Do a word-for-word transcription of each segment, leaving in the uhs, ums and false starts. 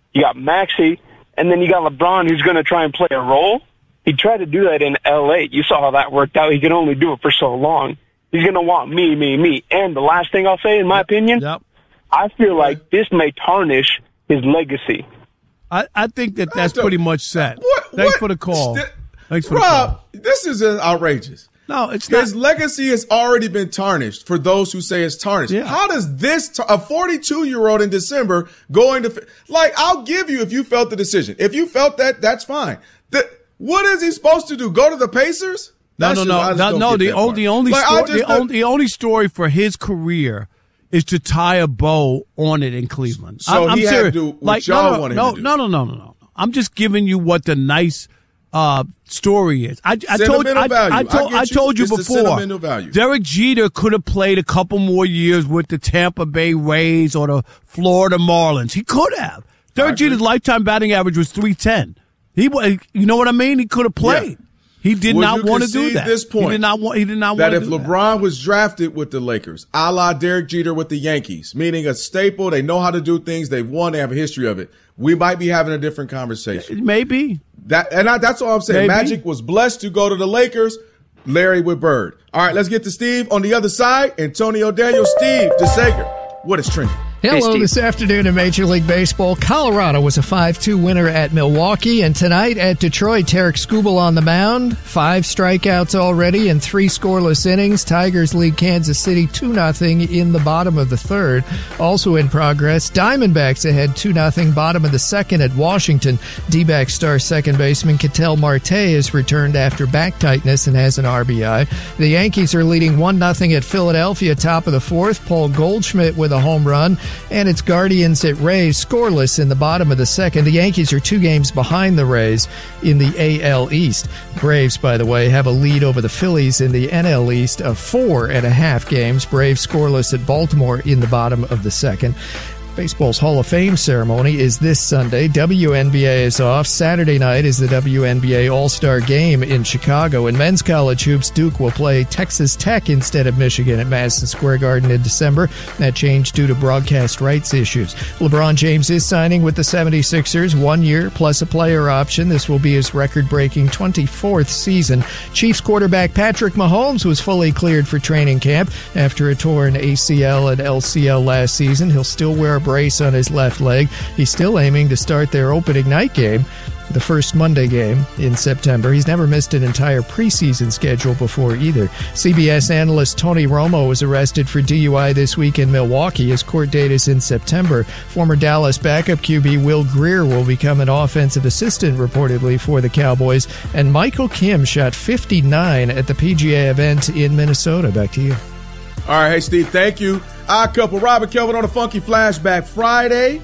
you got Maxey, and then you got LeBron who's going to try and play a role. He tried to do that in L A. You saw how that worked out. He could only do it for so long. He's going to want me, me, me. And the last thing I'll say, in my opinion, yep. I feel like this may tarnish his legacy. I, I think that that's pretty much set. What, Thanks what? for the call. St- Thanks for Rob, the call. this is outrageous. No, it's not. His legacy has already been tarnished for those who say it's tarnished. Yeah. How does this, tar- a forty-two-year-old in December going to, like, I'll give you if you felt the decision. If you felt that, that's fine. The, what is he supposed to do? Go to the Pacers? No, That's no, just, no, no, no. The, o- the only like, story, just, the, only, the only story for his career is to tie a bow on it in Cleveland. So I'm, I'm he had serious. to do what like, y'all no, no, wanted no, him to do. no, no, no, no, no. I'm just giving you what the nice uh, story is. I, I told, I, value. I told, I, I told you, you you it's before. The value. Derek Jeter could have played a couple more years with the Tampa Bay Rays or the Florida Marlins. He could have. Derek Jeter's lifetime batting average was three ten. He, you know what I mean? He could have played. Yeah. He did Would not want to do that. This point, he did not want. He did not that want if to do LeBron that. was drafted with the Lakers, a la Derek Jeter with the Yankees, meaning a staple, they know how to do things, they've won, they have a history of it. We might be having a different conversation. Maybe that, and I, that's all I'm saying. Maybe. Magic was blessed to go to the Lakers. Larry with Bird. All right, let's get to Steve on the other side. Antonio Daniels, Steve DeSager. What is trending? Hello, hey, this afternoon in Major League Baseball. Colorado was a five two winner at Milwaukee, and tonight at Detroit, Tarek Skubal on the mound. Five strikeouts already and three scoreless innings. Tigers lead Kansas City two nothing in the bottom of the third. Also in progress, Diamondbacks ahead two nothing, bottom of the second at Washington. D-back star second baseman Ketel Marte has returned after back tightness and has an R B I. The Yankees are leading one nothing at Philadelphia, top of the fourth. Paul Goldschmidt with a home run. And it's Guardians at Rays, scoreless in the bottom of the second. The Yankees are two games behind the Rays in the A L East. Braves, by the way, have a lead over the Phillies in the N L East of four and a half games. Braves scoreless at Baltimore in the bottom of the second. Baseball's Hall of Fame ceremony is this Sunday. W N B A is off. Saturday night is the W N B A All-Star Game in Chicago. In men's college hoops, Duke will play Texas Tech instead of Michigan at Madison Square Garden in December. That changed due to broadcast rights issues. LeBron James is signing with the seventy-sixers, one year plus a player option. This will be his record-breaking twenty-fourth season. Chiefs quarterback Patrick Mahomes was fully cleared for training camp after a torn A C L and L C L last season. He'll still wear a brace on his left leg. He's still aiming to start their opening night game, the first Monday game in September. He's never missed an entire preseason schedule before either. C B S analyst Tony Romo was arrested for D U I this week in Milwaukee. His court date is in September. Former Dallas backup Q B Will Greer will become an offensive assistant reportedly for the Cowboys. And Michael Kim shot fifty-nine at the P G A event in Minnesota. Back to you. All right, hey, Steve, thank you. Odd couple, Robert Kelvin on a Funky Flashback Friday.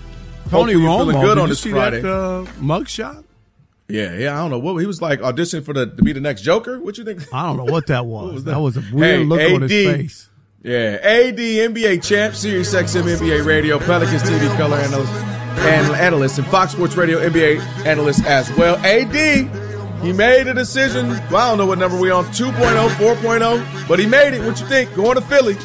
Tony Romo, feeling good did on you this see Friday. that uh, mugshot? Yeah, yeah, I don't know what he was like auditioning for the to be the next Joker. What you think? I don't know what that was. was that? that? that was a weird Hey, look A D, on his face. Yeah, A D, N B A champ, Sirius X M N B A radio, Pelicans T V color analyst, and analyst, and Fox Sports Radio N B A analyst as well. A D, he made a decision. Well, I don't know what number we on, two point oh, four point oh, but he made it. What you think? Going to Philly.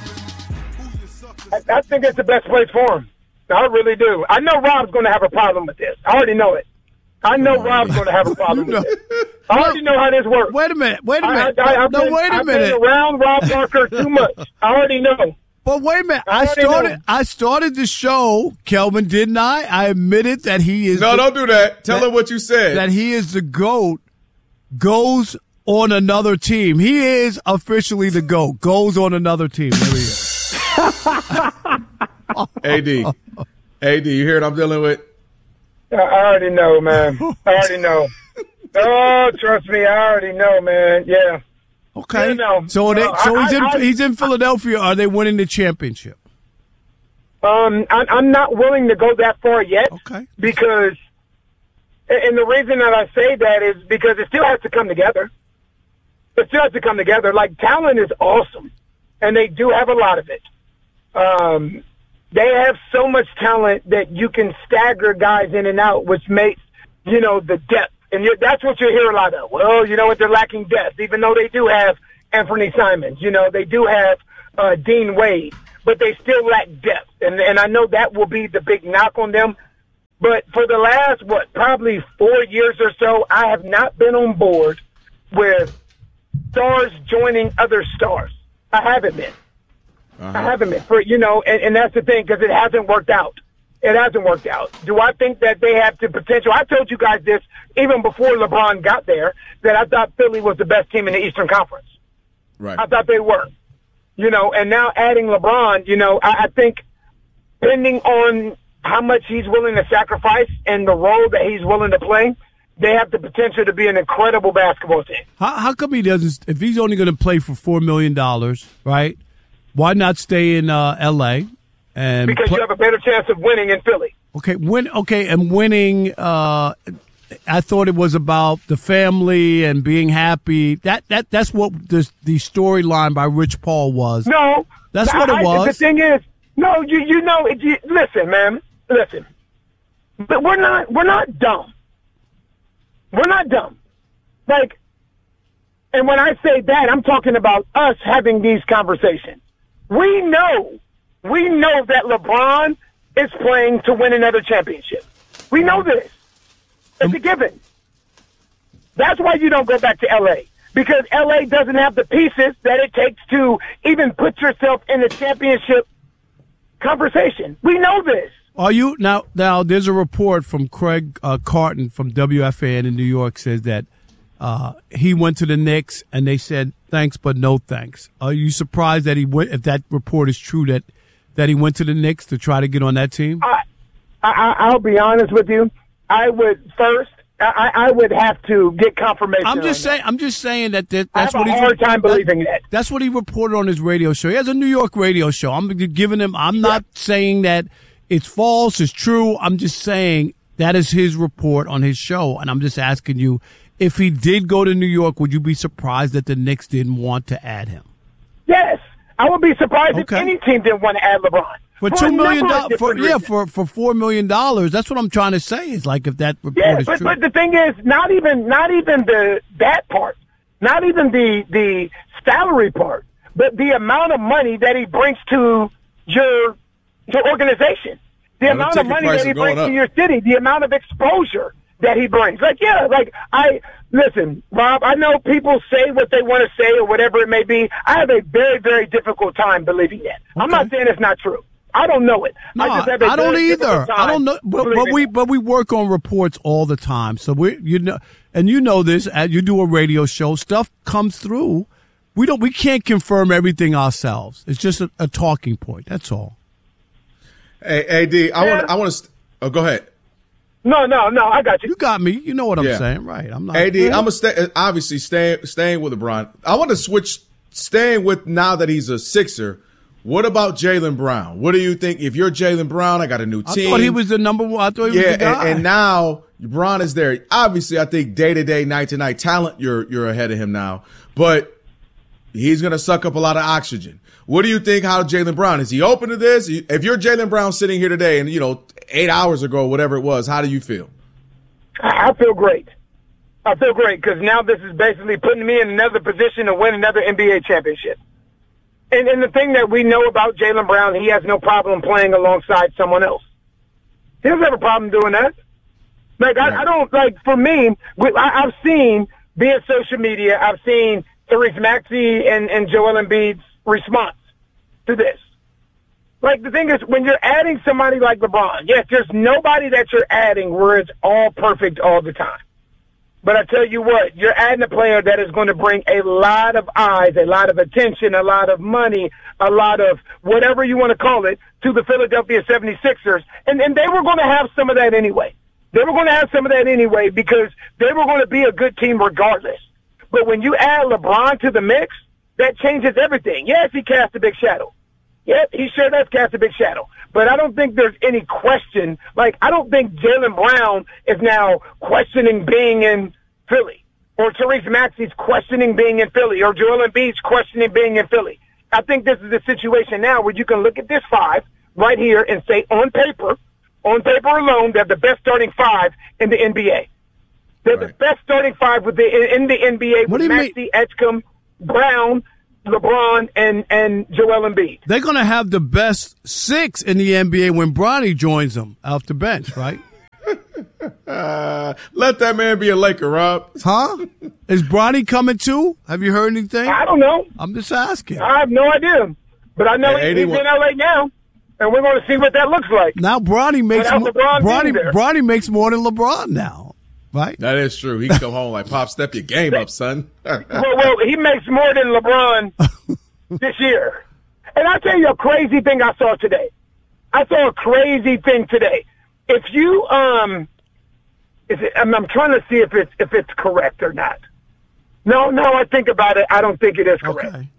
I, I think it's the best place for him. I really do. I know Rob's going to have a problem with this. I already know it. I know Rob's going to have a problem You know. with this. I already know how this works. Wait a minute. Wait a minute. I, I, I've no, been, wait a I've minute. been around Rob Parker too much. I already know. But wait a minute. I I already started. know. I started the show, Kelvin, didn't I? I admitted that he is. No, the, don't do that. Tell that, him what you said. That he is the GOAT. Goes on another team. He is officially the GOAT. Goes on another team. There he is. A D. A D, you hear what I'm dealing with? I already know, man. I already know. Oh, trust me, I already know, man. Yeah. Okay. You know, so they, uh, so he's I, in I, he's in Philadelphia. Are they winning the championship? Um, I, I'm not willing to go that far yet. Okay. Because, and the reason that I say that is because it still has to come together. It still has to come together. Like, talent is awesome, and they do have a lot of it. Um, they have so much talent that you can stagger guys in and out, which makes, you know, the depth. And you're, that's what you hear a lot of. Well, you know what, they're lacking depth, even though they do have Anthony Simons. You know, they do have uh, Dean Wade, but they still lack depth. And, and I know that will be the big knock on them. But for the last, what, probably four years or so, I have not been on board with stars joining other stars. I haven't been. Uh-huh. I haven't been. For, you know, and, and that's the thing, because it hasn't worked out. It hasn't worked out. Do I think that they have the potential? I told you guys this even before LeBron got there, that I thought Philly was the best team in the Eastern Conference. Right. I thought they were. You know, and now adding LeBron, you know, I, I think depending on how much he's willing to sacrifice and the role that he's willing to play, they have the potential to be an incredible basketball team. How, how come he doesn't, if he's only going to play for four million dollars, right, why not stay in uh, L A? And because play- you have a better chance of winning in Philly. Okay, win. Okay, and winning, uh, I thought it was about the family and being happy. That that That's what the, the storyline by Rich Paul was. No. That's what it was. I, the thing is, no, you you know, you, listen, man, listen. But we're not, we're not dumb. We're not dumb. Like, and when I say that, I'm talking about us having these conversations. We know, we know that LeBron is playing to win another championship. We know this. It's a given. That's why you don't go back to L A. Because L A doesn't have the pieces that it takes to even put yourself in the championship conversation. We know this. Are you now? Now, there's a report from Craig uh, Carton from W F A N in New York says that uh, he went to the Knicks and they said thanks but no thanks. Are you surprised that he went? If that report is true, that that he went to the Knicks to try to get on that team? I, I, I'll be honest with you. I would first. I, I would have to get confirmation. I'm just saying. That. I'm just saying that, that that's I have what a he's hard time believing that, that. That's what he reported on his radio show. He has a New York radio show. I'm giving him. I'm not yeah. saying that it's false. It's true. I'm just saying that is his report on his show, and I'm just asking you, if he did go to New York, would you be surprised that the Knicks didn't want to add him? Yes, I would be surprised okay. if any team didn't want to add LeBron. For, for two million dollars, for, yeah, for for four million dollars. That's what I'm trying to say. Is like if that report yeah, is but, true. but the thing is, not even not even the that part, not even the the salary part, but the amount of money that he brings to your your organization, the well, amount of money that he brings up. to your city, the amount of exposure that he brings. Like yeah, like I listen, Rob. I know people say what they want to say or whatever it may be. I have a very very difficult time believing that. Okay. I'm not saying it's not true. I don't know it. No, I, just have I don't either. I don't know, but, but we but we work on reports all the time. So we you know, and you know this. As you do a radio show, stuff comes through. We don't. We can't confirm everything ourselves. It's just a, a talking point. That's all. Hey, A D, I yeah. want I want to. Oh, go ahead. No, no, no. I got you. You got me. You know what I'm yeah. saying, right? I'm not. A D, I'm gonna stay. Obviously, staying staying with LeBron. I want to switch. Staying with now that he's a Sixer. What about Jaylen Brown? What do you think? If you're Jaylen Brown, I got a new team. I thought he was the number one. I thought he was yeah, the guy. And, and now Brown is there. Obviously, I think day to day, night to night talent, you're you're ahead of him now. But he's going to suck up a lot of oxygen. What do you think? How Jaylen Brown is he open to this? If you're Jaylen Brown sitting here today, and you know eight hours ago, whatever it was, how do you feel? I feel great. I feel great because now this is basically putting me in another position to win another N B A championship. And, and the thing that we know about Jaylen Brown, he has no problem playing alongside someone else. He doesn't have a problem doing that. Like, I, I don't, like, for me, I, I've seen, via social media, I've seen Therese Maxey and, and Joel Embiid's response to this. Like, the thing is, when you're adding somebody like LeBron, yes, there's nobody that you're adding where it's all perfect all the time. But I tell you what, you're adding a player that is going to bring a lot of eyes, a lot of attention, a lot of money, a lot of whatever you want to call it to the Philadelphia seventy-sixers. And, and they were going to have some of that anyway. They were going to have some of that anyway because they were going to be a good team regardless. But when you add LeBron to the mix, that changes everything. Yes, he cast a big shadow. Yep, he sure does cast a big shadow. But I don't think there's any question. Like, I don't think Jaylen Brown is now questioning being in Philly. Or Therese Maxey's questioning being in Philly. Or Joel Embiid's questioning being in Philly. I think this is a situation now where you can look at this five right here and say on paper, on paper alone, they're the best starting five in the N B A. They're right. the best starting five with the, in the N B A with Maxey, Edgecombe, Brown, LeBron, and, and Joel Embiid. They're going to have the best six in the N B A when Bronny joins them off the bench, right? uh, let that man be a Laker, Rob. Huh? Is Bronny coming too? Have you heard anything? I don't know. I'm just asking. I have no idea. But I know Hey, he, he's eighty-one in L A now, and we're going to see what that looks like. Now Bronny makes Without mo- LeBron being Bronny, there. Bronny makes more than LeBron now, right? That is true. He can come home like, Pop, step your game up, son. well, well, he makes more than LeBron this year. And I'll tell you a crazy thing I saw today. I saw a crazy thing today. If you, um, is it, I'm, I'm trying to see if it's if it's correct or not. No, no, I think about it. I don't think it is correct. Okay.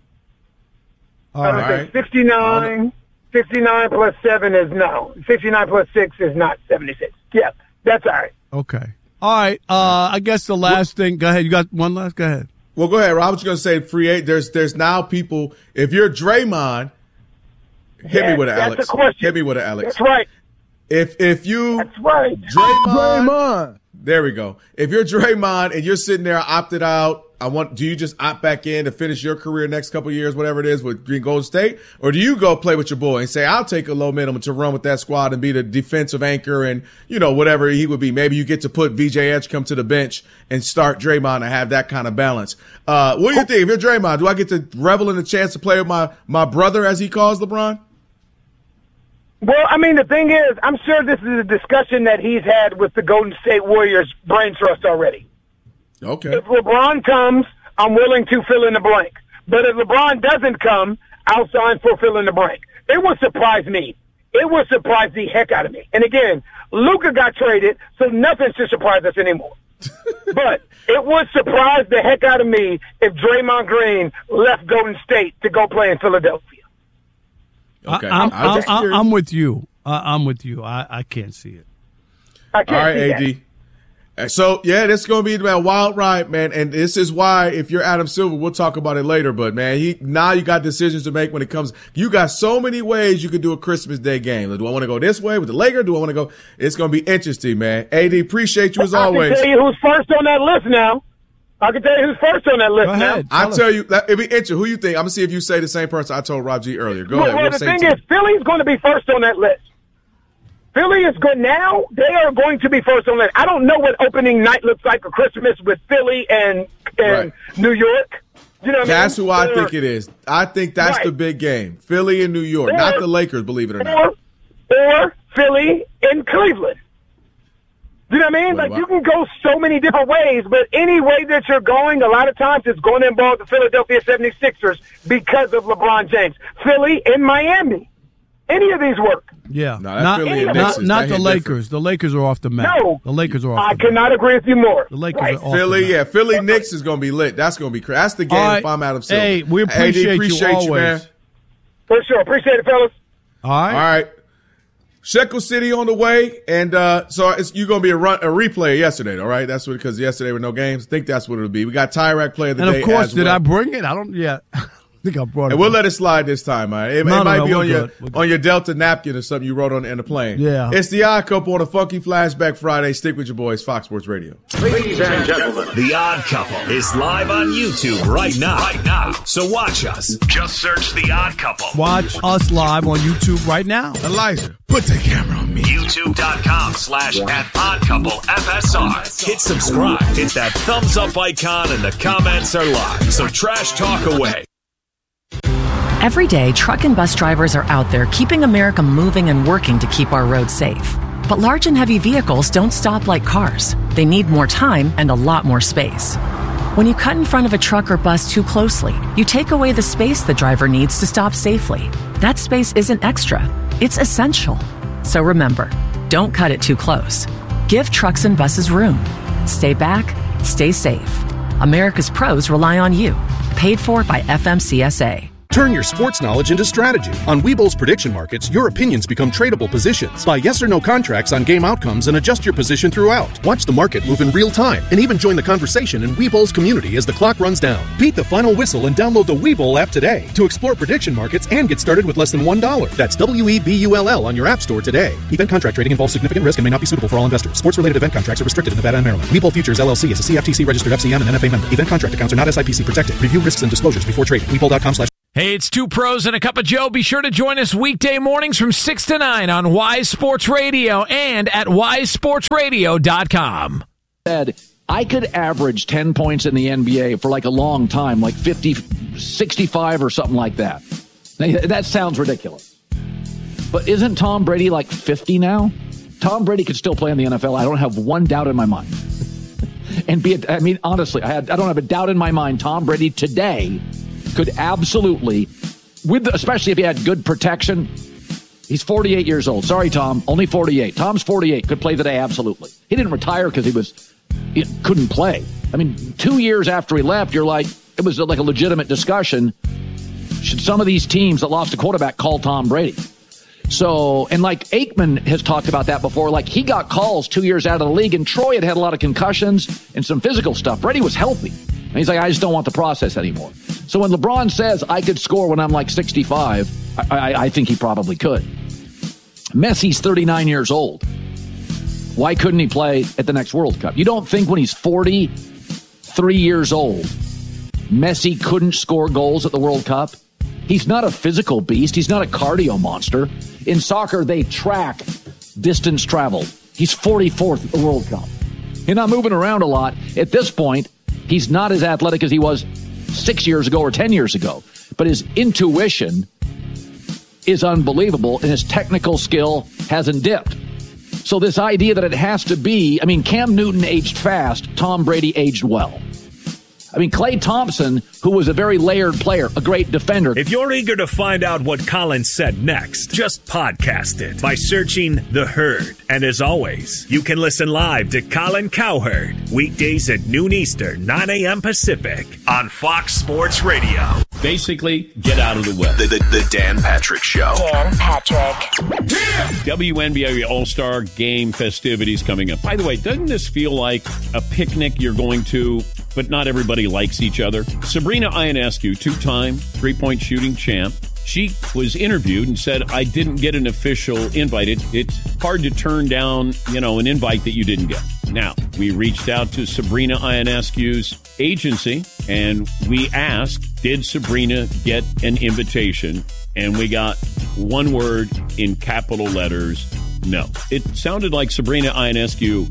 I All don't right. think sixty-nine, sixty-nine plus seven is no. sixty-nine plus six is not seventy-six. Yeah, that's all right. Okay. All right. Uh, I guess the last thing. Go ahead. You got one last? Go ahead. Well, go ahead, Rob. What you going to say? Free eight. There's there's now people. If you're Draymond, hit Yeah, me with it, that's Alex. the question. Hit me with it, Alex. That's right. If if you That's right. Draymond, there we go. If you're Draymond and you're sitting there opted out, I want. Do you just opt back in to finish your career next couple of years, whatever it is, with Green Golden State, or do you go play with your boy and say, "I'll take a low minimum to run with that squad and be the defensive anchor and you know whatever he would be." Maybe you get to put V J Edgecombe to the bench and start Draymond and have that kind of balance. Uh, what do you think? If you're Draymond, do I get to revel in the chance to play with my my brother, as he calls LeBron? Well, I mean, the thing is, I'm sure this is a discussion that he's had with the Golden State Warriors brain trust already. Okay. If LeBron comes, I'm willing to fill in the blank. But if LeBron doesn't come, I'll sign for fill in the blank. It would surprise me. It would surprise the heck out of me. And again, Luka got traded, so nothing should surprise us anymore. But it would surprise the heck out of me if Draymond Green left Golden State to go play in Philadelphia. Okay. I, I'm, I was I'm, just I'm, curious. I'm with you. I, I'm with you. I, I can't see it. I can't All right, see A that. D. So, yeah, this is going to be a wild ride, man. And this is why, if you're Adam Silver, we'll talk about it later. But, man, he now you got decisions to make when it comes. You got so many ways you could do a Christmas Day game. Do I want to go this way with the Lakers? Do I want to go? It's going to be interesting, man. A D, appreciate you as I always. can tell you who's first on that list now. I can tell you who's first on that list Go now. ahead. I Tell us. tell you, it'll be interesting. Who you think? I'm going to see if you say the same person I told Rob G earlier. Go well, ahead. well, We're the same thing team. is, Philly's going to be first on that list. Philly is good now. They are going to be first on that. I don't know what opening night looks like for Christmas with Philly and, and Right. New York. You know what That's I mean? who I Or- think it is. I think that's Right. the big game. Philly and New York, Or- not the Lakers, believe it or not. Or, or Philly and Cleveland. You know what I mean? Well, Like, wow. you can go so many different ways, but any way that you're going, a lot of times it's going to involve the Philadelphia seventy-sixers because of LeBron James. Philly and Miami. Any of these work. Yeah. No, that not Philly and not, Knicks is- not they the hit Lakers. different. The Lakers are off the map. No. The Lakers are off I the could map. not agree with you more. The Lakers Right. are off Philly, the map. yeah, Philly Knicks is going to be lit. That's going to be crazy. That's the game All right. if I'm Adam Silver. Hey, we A D, appreciate you appreciate always. man. For sure. Appreciate it, fellas. All right. All right. Shekel City on the way, and uh, so it's, you're going to be a, run, a replay yesterday, all right? That's what, because yesterday were no games. I think that's what it'll be. We got Tyrac Player of the And Day of course, as did well. I bring it? I don't. Yeah. I think I brought it. And we'll let it slide this time, man. It, No, it no, might no, be we're on your good. We're good. on your Delta napkin or something you wrote on in the plane. Yeah. It's the Odd Couple on a Funky Flashback Friday. Stick with your boys, Fox Sports Radio. Ladies and gentlemen, The Odd Couple is live on YouTube right now. Right now. So watch us. Just search The Odd Couple. Watch us live on YouTube right now. Elijah, put the camera on me. YouTube.com slash at Odd Couple F S R. Hit subscribe. Hit that thumbs up icon and the comments are live. So trash talk away. Every day, truck and bus drivers are out there keeping America moving and working to keep our roads safe. But large and heavy vehicles don't stop like cars. They need more time and a lot more space. When you cut in front of a truck or bus too closely, you take away the space the driver needs to stop safely. That space isn't extra, it's essential. So remember, don't cut it too close. Give trucks and buses room. Stay back, stay safe. America's pros rely on you. Paid for by F M C S A. Turn your sports knowledge into strategy. On Webull's prediction markets, your opinions become tradable positions. Buy yes or no contracts on game outcomes and adjust your position throughout. Watch the market move in real time and even join the conversation in Webull's community as the clock runs down. Beat the final whistle and download the Webull app today to explore prediction markets and get started with less than one dollar. That's W E B U L L on your app store today. Event contract trading involves significant risk and may not be suitable for all investors. Sports-related event contracts are restricted in Nevada and Maryland. Webull Futures L L C is a C F T C registered F C M and N F A member. Event contract accounts are not S I P C protected. Review risks and disclosures before trading. Webull dot com slash Hey, it's Two Pros and a Cup of Joe. Be sure to join us weekday mornings from six to nine on Wise Sports Radio and at wise sports radio dot com. I could average ten points in the N B A for like a long time, like fifty, sixty-five or something like that. Now, that sounds ridiculous. But isn't Tom Brady like fifty now? Tom Brady could still play in the N F L. I don't have one doubt in my mind. And be it, I mean, honestly, I, had, I don't have a doubt in my mind. Tom Brady today could absolutely, with especially if he had good protection. He's forty-eight years old. Sorry, Tom, only forty-eight. Tom's forty-eight, could play today, absolutely. He didn't retire because he was he couldn't play. I mean, two years after he left, you're like, it was like a legitimate discussion. Should some of these teams that lost a quarterback call Tom Brady? So, and like Aikman has talked about that before, like he got calls two years out of the league, and Troy had had a lot of concussions and some physical stuff. Brady was healthy. And he's like, I just don't want the process anymore. So when LeBron says I could score when I'm like sixty-five, I, I, I think he probably could. Messi's thirty-nine years old. Why couldn't he play at the next World Cup? You don't think when he's forty-three years old, Messi couldn't score goals at the World Cup? He's not a physical beast. He's not a cardio monster. In soccer, they track distance traveled. He's forty-fourth at the World Cup. He's not moving around a lot. At this point, he's not as athletic as he was six years ago or ten years ago. But his intuition is unbelievable, and his technical skill hasn't dipped. So this idea that it has to be, I mean, Cam Newton aged fast, Tom Brady aged well. I mean, Klay Thompson, who was a very layered player, a great defender. If you're eager to find out what Colin said next, just podcast it by searching The Herd. And as always, you can listen live to Colin Cowherd weekdays at noon Eastern, nine a.m. Pacific on Fox Sports Radio. Basically, get out of the way. The, the, the Dan Patrick Show. Dan Patrick. Yeah! W N B A All-Star Game festivities coming up. By the way, doesn't this feel like a picnic you're going to, but not everybody likes each other? Sabrina Ionescu, two-time three-point shooting champ, she was interviewed and said, I didn't get an official invite. It, it's hard to turn down, you know, an invite that you didn't get. Now, we reached out to Sabrina Ionescu's agency, and we asked, did Sabrina get an invitation? And we got one word in capital letters, no. It sounded like Sabrina Ionescu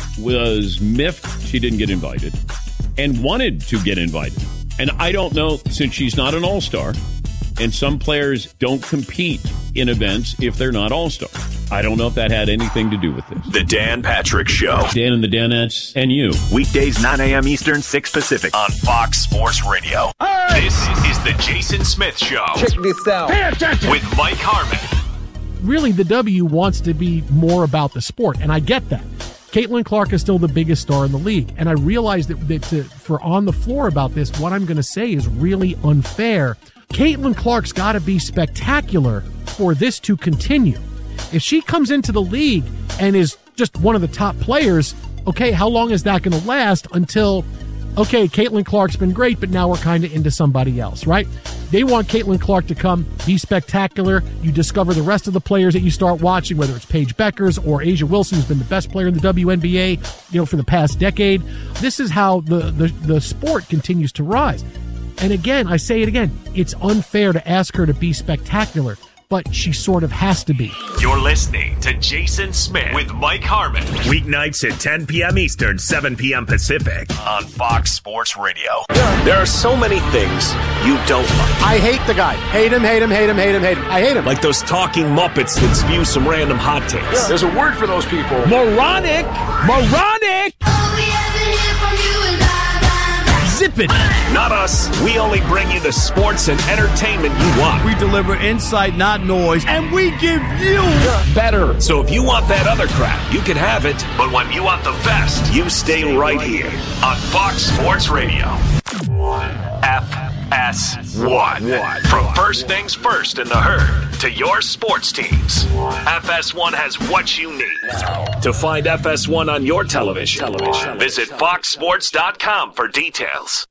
was miffed she didn't get invited and wanted to get invited. And I don't know, since she's not an all-star, and some players don't compete in events if they're not all-stars. I don't know if that had anything to do with this. The Dan Patrick Show. Dan and the Danettes and you. Weekdays, nine a.m. Eastern, six Pacific on Fox Sports Radio. Hey! This is the Jason Smith Show. Check this out. Pay attention. With Mike Harmon. Really, the W wants to be more about the sport, and I get that. Caitlin Clark is still the biggest star in the league, and I realize that, that to, for On the Floor about this, what I'm going to say is really unfair. Caitlin Clark's got to be spectacular for this to continue. If she comes into the league and is just one of the top players, okay, how long is that going to last until, okay, Caitlin Clark's been great, but now we're kind of into somebody else, right? They want Caitlin Clark to come, be spectacular. You discover the rest of the players that you start watching, whether it's Paige Beckers or A'ja Wilson, who's been the best player in the W N B A, you know, for the past decade. This is how the, the, the sport continues to rise. And again, I say it again, it's unfair to ask her to be spectacular, but she sort of has to be. You're listening to Jason Smith with Mike Harmon. Weeknights at ten p.m. Eastern, seven p.m. Pacific on Fox Sports Radio. There are so many things you don't like. I hate the guy. Hate him, hate him, hate him, hate him, hate him. I hate him. Like those talking Muppets that spew some random hot takes. Yeah. There's a word for those people. Moronic! Moronic! Zip it. Not us. We only bring you the sports and entertainment you want. We deliver insight, not noise, and we give you better. So if you want that other crap, you can have it. But when you want the best, you stay right here on Fox Sports Radio. F S one. From First Things First in the Herd to your sports teams, F S one has what you need. To find F S one on your television, visit fox sports dot com for details.